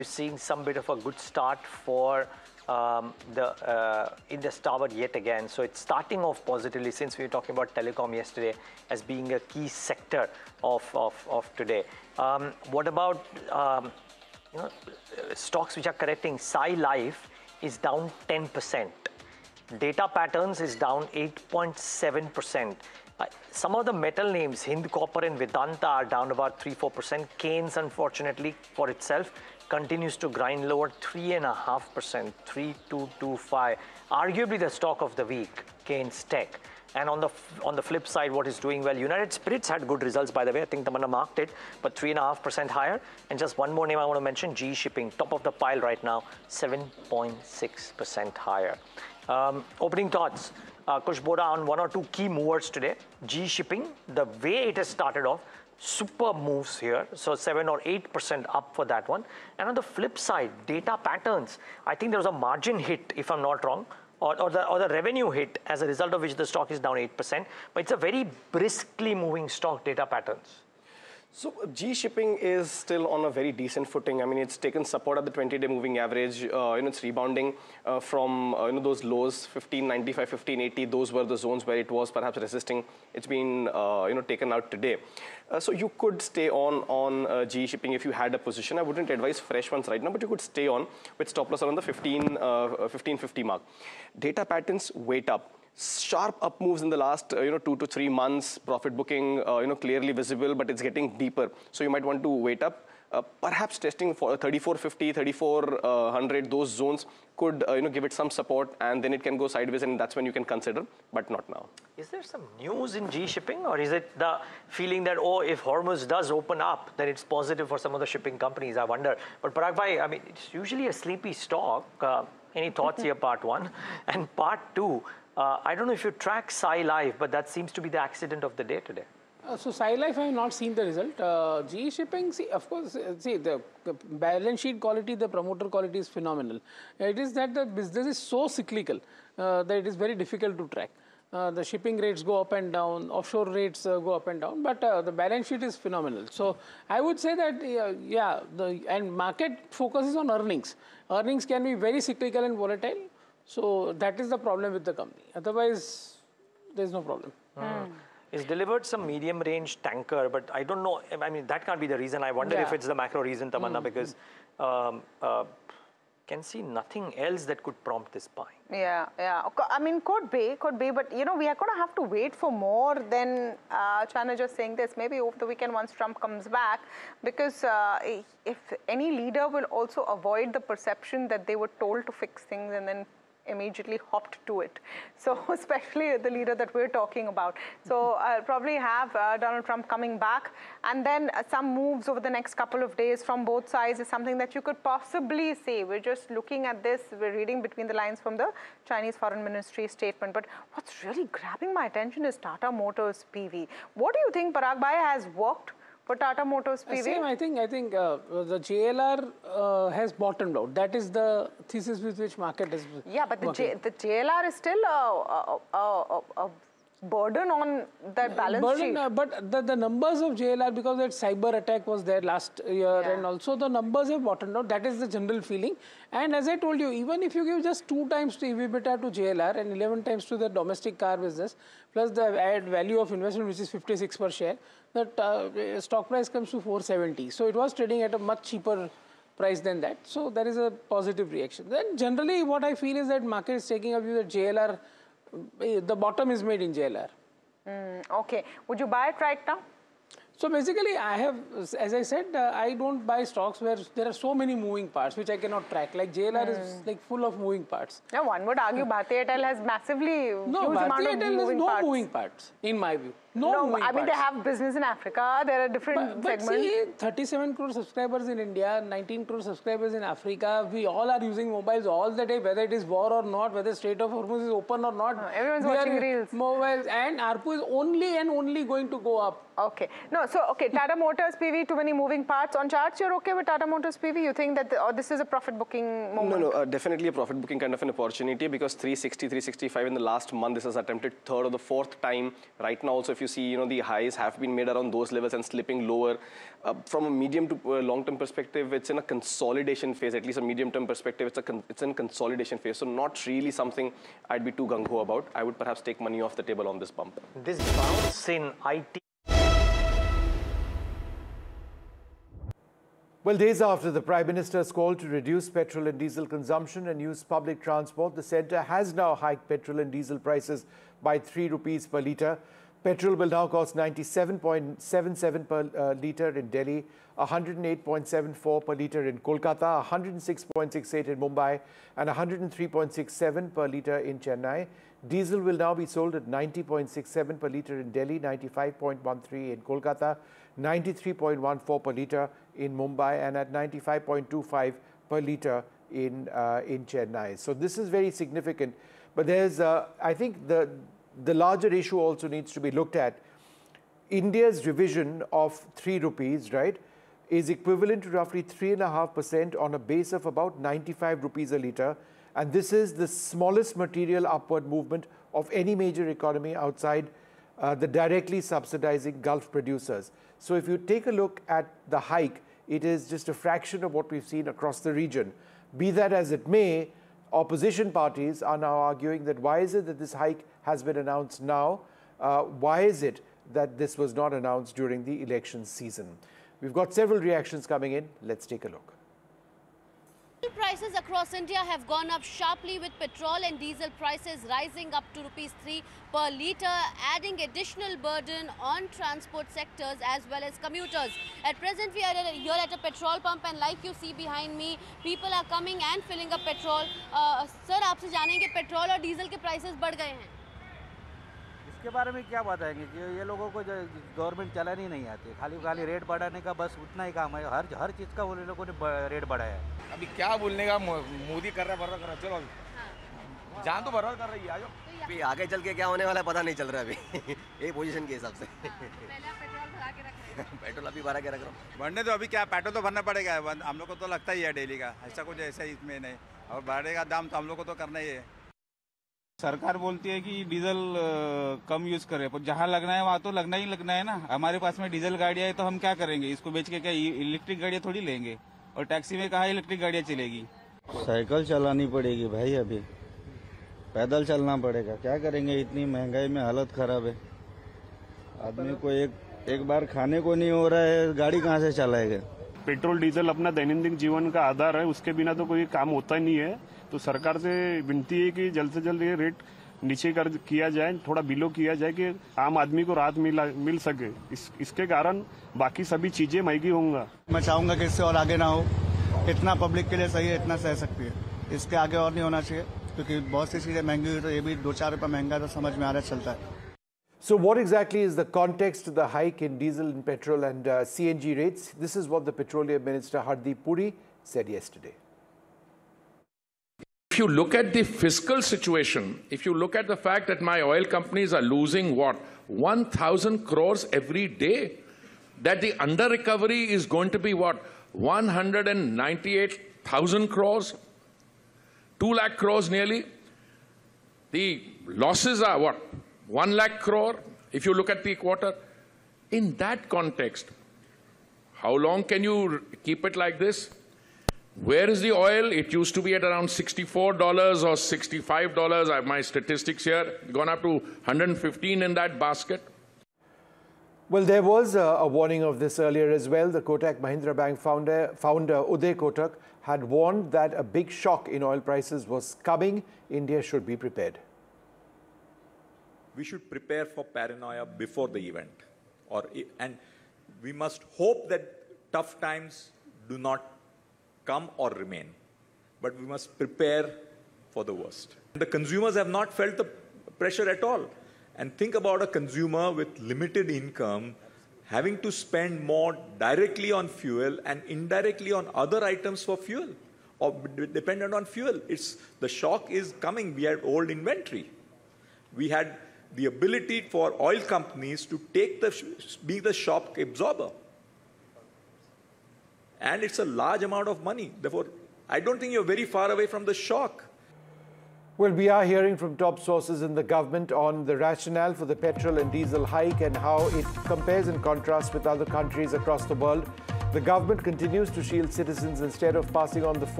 seeing some bit of a good start for Indus Tower yet again. So it's starting off positively since we were talking about telecom yesterday as being a key sector of today. What about stocks which are correcting? Sai Life is down 10%. Data Patterns is down 8.7%. Some of the metal names, Hind Copper and Vedanta, are down about 3-4%. Keynes, unfortunately, for itself, continues to grind lower, 3.5%, 3,225. Arguably the stock of the week, Keynes Tech. And on the flip side, what is doing well? United Spirits had good results, by the way. I think Tamanna marked it, but 3.5% higher. And just one more name I want to mention, GE Shipping, top of the pile right now, 7.6% higher. Opening thoughts. Kush Bora on one or two key movers today. GE Shipping, the way it has started off, super moves here. So 7 or 8% up for that one. And on the flip side, Data Patterns, I think there was a margin hit, if I'm not wrong, or the revenue hit, as a result of which the stock is down 8%. But it's a very briskly moving stock, Data Patterns. So GE Shipping is still on a very decent footing. I mean, it's taken support at the 20-day moving average. It's rebounding from those lows, 1595, 1580. Those were the zones where it was perhaps resisting. It's been taken out today. So you could stay on GE Shipping if you had a position. I wouldn't advise fresh ones right now, but you could stay on with stop loss around the 1550 mark. Data Patterns, wait up. Sharp up moves in the last 2 to 3 months, profit booking clearly visible, but it's getting deeper. So you might want to wait up. Perhaps testing for 3450, 3400, those zones could give it some support, and then it can go sideways, and that's when you can consider, but not now. Is there some news in GE Shipping, or is it the feeling that, oh, if Hormuz does open up, then it's positive for some of the shipping companies? I wonder. But Parag Bhai, I mean, it's usually a sleepy stock. Any thoughts here, part one? And part two, I don't know if you track Sai Life, but that seems to be the accident of the day today. So Sai Life, I have not seen the result. GE Shipping, see, of course, the balance sheet quality, the promoter quality is phenomenal. It is that the business is so cyclical that it is very difficult to track. The shipping rates go up and down, offshore rates go up and down, but the balance sheet is phenomenal. So I would say that, and market focuses on earnings. Earnings can be very cyclical and volatile. So that is the problem with the company. Otherwise, there's no problem. It's delivered some medium-range tanker, but I don't know. I mean, that can't be the reason. I wonder if it's the macro reason, Tamanna, because can see nothing else that could prompt this buying. Yeah. I mean, could be, but we are going to have to wait for more than China just saying this. Maybe over the weekend once Trump comes back, because if any leader will also avoid the perception that they were told to fix things and then immediately hopped to it. So especially the leader that we're talking about. So I'll probably have Donald Trump coming back, and then some moves over the next couple of days from both sides is something that you could possibly say. We're just looking at this, we're reading between the lines from the Chinese Foreign Ministry statement. But what's really grabbing my attention is Tata Motors PV. What do you think, Parag Bhai, has worked for Tata Motors PV? Same, I think the JLR has bottomed out. That is the thesis with which market is. Yeah, but the JLR is still a burden on that balance sheet. But the numbers of JLR, because that cyber attack was there last year, and also the numbers have bottomed out. That is the general feeling. And as I told you, even if you give just 2 times to EV/EBITDA to JLR and 11 times to the domestic car business, plus the added value of investment, which is 56 per share, that stock price comes to 470. So it was trading at a much cheaper price than that. So there is a positive reaction. Then generally what I feel is that market is taking a view that JLR, the bottom is made in JLR. Okay. Would you buy it right now? So basically, I have, as I said, I don't buy stocks where there are so many moving parts which I cannot track. Like JLR is like full of moving parts. Now one would argue Bharti Airtel has massively huge amount of moving parts. No moving parts, in my view. No, I mean, they have business in Africa. There are different segments. But see, 37 crore subscribers in India, 19 crore subscribers in Africa. We all are using mobiles all the day, whether it is war or not, whether Strait of Hormuz is open or not. Everyone's watching reels. Mobiles, and ARPU is only and only going to go up. Okay. No, so, okay, Tata Motors PV, too many moving parts. On charts, you're okay with Tata Motors PV? You think that this is a profit booking moment? No, definitely a profit booking kind of an opportunity, because 360, 365 in the last month, this has attempted third or the fourth time. Right now also, if if you see, the highs have been made around those levels and slipping lower. From a medium to long-term perspective, it's in a consolidation phase, at least a medium-term perspective, it's in consolidation phase. So not really something I'd be too gung-ho about. I would perhaps take money off the table on this bump. This bounce in IT. Well, days after the Prime Minister's call to reduce petrol and diesel consumption and use public transport, the centre has now hiked petrol and diesel prices by 3 rupees per litre. Petrol will now cost 97.77 per litre in Delhi, 108.74 per litre in Kolkata, 106.68 in Mumbai and 103.67 per litre in Chennai. Diesel will now be sold at 90.67 per litre in Delhi, 95.13 in Kolkata, 93.14 per litre in Mumbai and at 95.25 per litre in Chennai. So this is very significant. But there's, I think the larger issue also needs to be looked at. India's revision of 3 rupees, right, is equivalent to roughly 3.5% on a base of about 95 rupees a litre. And this is the smallest material upward movement of any major economy outside the directly subsidizing Gulf producers. So if you take a look at the hike, it is just a fraction of what we've seen across the region. Be that as it may, opposition parties are now arguing that why is it that this hike has been announced now? Why is it that this was not announced during the election season? We've got several reactions coming in. Let's take a look. Prices across India have gone up sharply, with petrol and diesel prices rising up to rupees 3 per litre, adding additional burden on transport sectors as well as commuters. At present, we are here at a petrol pump, and like you see behind me, people are coming and filling up petrol. Sir, आपसे जानेंगे petrol और diesel के prices बढ़ गए हैं। इसके बारे में क्या बताएंगे कि ये लोगों को जो गवर्नमेंट चलानी नहीं आती, खाली रेट बढ़ाने का बस उतना ही काम है। हर चीज़ का वो लोगों ने रेट बढ़ाया है। अभी क्या बोलने का, मोदी कर रहा है, भर रहा, चलो अभी जान तो भर कर रही है। आजो अभी आगे चल के क्या होने वाला है पता नहीं चल रहा है अभी एक पोजीशन के हिसाब से। पेट्रोल अभी भरा के रख रहा हूँ। बढ़ने तो अभी क्या, पेट्रोल तो भरना पड़ेगा, हम लोग को तो लगता ही है डेली का, ऐसा कुछ ऐसा ही इसमें नहीं। और बढ़ेगा दाम तो हम लोग को तो करना ही है। सरकार बोलती है कि डीजल कम यूज करें, पर जहाँ लगना है वहाँ तो लगना है ना। हमारे पास में डीजल गाड़ियाँ है तो हम क्या करेंगे, इसको बेच के क्या इलेक्ट्रिक गाड़ियाँ थोड़ी लेंगे? और टैक्सी में कहाँ इलेक्ट्रिक गाड़ियाँ चलेगी? साइकिल चलानी पड़ेगी भाई, अभी पैदल चलना पड़ेगा। क्या करेंगे, इतनी महंगाई में हालत खराब है। आदमी को एक बार खाने को नहीं हो रहा है, गाड़ी कहाँ से चलाएगा? पेट्रोल डीजल अपना दैनंदिन जीवन का आधार है, उसके बिना तो कोई काम होता ही नहीं है। तो सरकार से विनती है कि जल्द से जल्द ये रेट नीचे किया जाए, थोड़ा बिलो किया जाए कि आम आदमी को राहत मिल सके। इसके कारण बाकी सभी चीजें महंगी होंगी। मैं चाहूंगा कि इससे और आगे ना हो। इतना पब्लिक के लिए सही है, इतना सह सकती है, इसके आगे और नहीं होना चाहिए, क्योंकि बहुत सी चीजें महंगी हुई तो ये भी 2-4 रुपये महंगा तो समझ में आ रहा चलता है। So what exactly is the context to the hike in diesel and petrol and CNG rates? This is what the Petroleum Minister Hardeep Puri said yesterday. If you look at the fiscal situation, if you look at the fact that my oil companies are losing what, 1,000 crores every day, that the under recovery is going to be what, 198,000 crores, 2 lakh crores nearly. The losses are what, 1 lakh crore if you look at the quarter. In that context, how long can you keep it like this? Where is the oil? It used to be at around $64 or $65. I have my statistics here, gone up to 115 in that basket. Well, there was a warning of this earlier as well. The Kotak Mahindra Bank founder Uday Kotak had warned that a big shock in oil prices was coming. India should be prepared. We should prepare for paranoia before the event, and we must hope that tough times do not come or remain, but we must prepare for the worst. The consumers have not felt the pressure at all. And think about a consumer with limited income having to spend more directly on fuel and indirectly on other items for fuel, or dependent on fuel. The shock is coming. We had old inventory. We had the ability for oil companies to be the shock absorber. And it's a large amount of money. Therefore, I don't think you're very far away from the shock. Well, we are hearing from top sources in the government on the rationale for the petrol and diesel hike and how it compares and contrasts with other countries across the world. The government continues to shield citizens instead of passing on the